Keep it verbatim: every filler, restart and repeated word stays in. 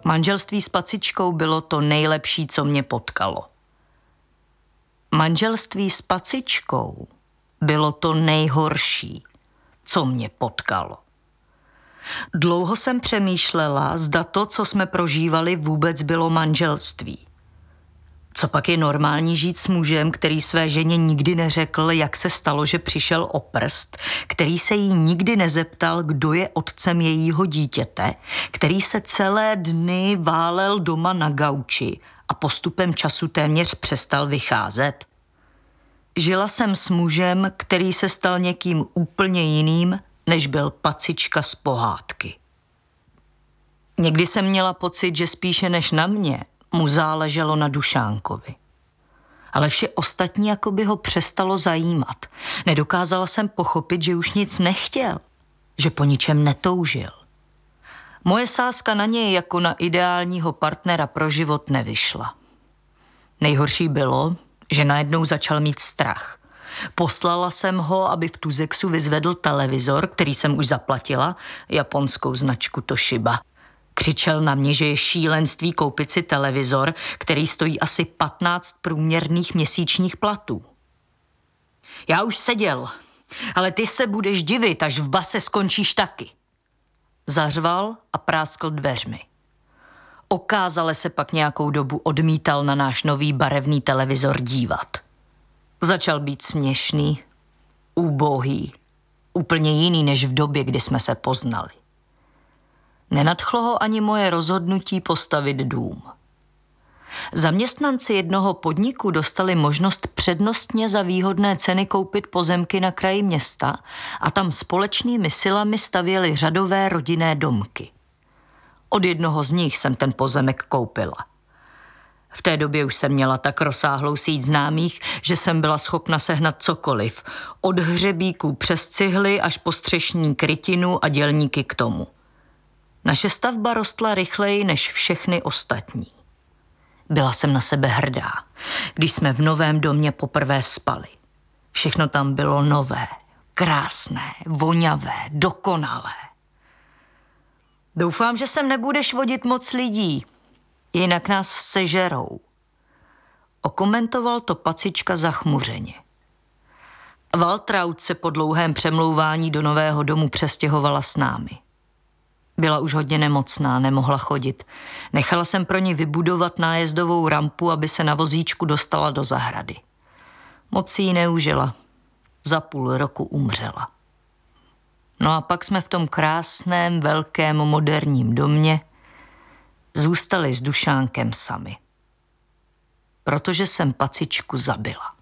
Manželství s Pacičkou bylo to nejlepší, co mě potkalo. Manželství s Pacičkou bylo to nejhorší, co mě potkalo. Dlouho jsem přemýšlela, zda to, co jsme prožívali, vůbec bylo manželství. Co pak je normální žít s mužem, který své ženě nikdy neřekl, jak se stalo, že přišel o prst, který se jí nikdy nezeptal, kdo je otcem jejího dítěte, který se celé dny válel doma na gauči a postupem času téměř přestal vycházet? Žila jsem s mužem, který se stal někým úplně jiným, než byl Pacička z pohádky. Někdy jsem měla pocit, že spíše než na mě mu záleželo na Dušánkovi. Ale vše ostatní jako by ho přestalo zajímat. Nedokázala jsem pochopit, že už nic nechtěl, že po ničem netoužil. Moje sázka na něj jako na ideálního partnera pro život nevyšla. Nejhorší bylo, že najednou začal mít strach. Poslala jsem ho, aby v Tuzexu vyzvedl televizor, který jsem už zaplatila, japonskou značku Toshiba. Křičel na mě, že je šílenství koupit si televizor, který stojí asi patnáct průměrných měsíčních platů. Já už seděl, ale ty se budeš divit, až v base skončíš taky. Zařval a práskl dveřmi. Okázale se pak nějakou dobu odmítal na náš nový barevný televizor dívat. Začal být směšný, úbohý, úplně jiný než v době, kdy jsme se poznali. Nenadchlo ho ani moje rozhodnutí postavit dům. Zaměstnanci jednoho podniku dostali možnost přednostně za výhodné ceny koupit pozemky na kraji města a tam společnými silami stavěli řadové rodinné domky. Od jednoho z nich jsem ten pozemek koupila. V té době už jsem měla tak rozsáhlou síť známých, že jsem byla schopna sehnat cokoliv. Od hřebíků přes cihly až po střešní krytinu a dělníky k tomu. Naše stavba rostla rychleji než všechny ostatní. Byla jsem na sebe hrdá, když jsme v novém domě poprvé spali. Všechno tam bylo nové, krásné, voňavé, dokonalé. Doufám, že sem nebudeš vodit moc lidí, jinak nás sežerou. Okomentoval to Pacička zachmuřeně. Waltraud se po dlouhém přemlouvání do nového domu přestěhovala s námi. Byla už hodně nemocná, nemohla chodit. Nechala jsem pro ní vybudovat nájezdovou rampu, aby se na vozíčku dostala do zahrady. Moc si ji neužila. Za půl roku umřela. No a pak jsme v tom krásném, velkém, moderním domě zůstali s Dušánkem sami. Protože jsem Pacičku zabila.